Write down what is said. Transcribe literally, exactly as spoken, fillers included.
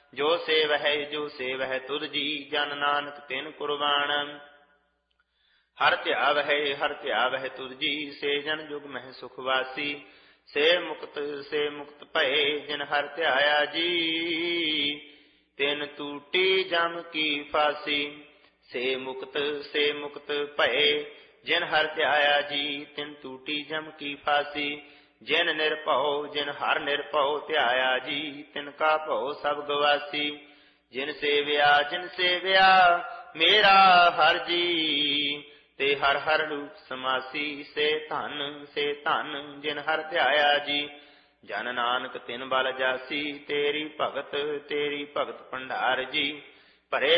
ਜੋ ਸੇਵਹਿ ਜੋ ਸੇਵਹਿ ਤੁਧ ਜੀ, ਜਨ ਨਾਨਕ ਤਿਨ ਕੁਰਬਾਨ। ਹਰ ਧਿਆਵਹਿ ਹਰ ਧਿਆਵਹਿ ਤੁਧ ਜੀ, ਸੇ ਜਨ ਜੁਗ ਮਹਿ ਸੁਖ ਵਾਸੀ। ਸੇ ਮੁਕਤ ਸੇ ਮੁਕਤ ਭਏ, ਜਿਨ ਹਰਿ ਧਿਆਇਆ ਜੀ, ਤਿਨ ਟੂਟੀ ਜਮ ਕੀ ਫਾਸੀ। ਸੇ ਮੁਕਤ ਸੇ ਮੁਕਤ ਭਏ, ਜਿਨ ਹਰਿ ਧਿਆਇਆ ਜੀ, ਤਿਨ ਟੂਟੀ ਜਮ ਕੀ ਫਾਸੀ। ਜਿਨ ਨਿਰਭਉ ਜਿਨ ਹਰਿ ਨਿਰਭਉ ਧਿਆਇਆ ਜੀ, ਤਿਨ ਕਾ ਭਉ ਸਭ ਗਵਾਸੀ। ਜਿਨ ਸੇਵਿਆ ਜਿਨ ਸੇਵਿਆ ਮੇਰਾ ਹਰਿ ਜੀ, ਤੇ ਹਰਿ ਹਰਿ ਰੂਪ ਸਮਾਸੀ। ਸੇ ਧਨ ਸੇ ਧਨ ਜਿਨ ਹਰਿ ਧਿਆਇਆ ਜੀ, ਜਨ ਨਾਨਕ ਤਿਨ ਬਲ ਜਾਸੀ। ਤੇਰੀ ਭਗਤ ਤੇਰੀ ਭਗਤ ਭੰਡਾਰ ਜੀ, ਭਰੇ